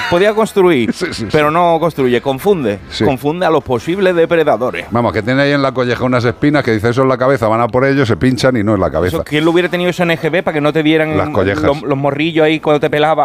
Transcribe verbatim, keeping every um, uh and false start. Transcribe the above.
podía construir, Sí, sí, pero sí. no construye, confunde. Sí. Confunde a los posibles depredadores. Vamos, que tiene ahí en la colleja unas espinas que dice eso es la cabeza, van a por ellos, se pinchan y no es la cabeza. Eso, ¿quién lo hubiera tenido eso en E G B para que no te dieran Las collejas. los, los morrillos ahí cuando te pelaba?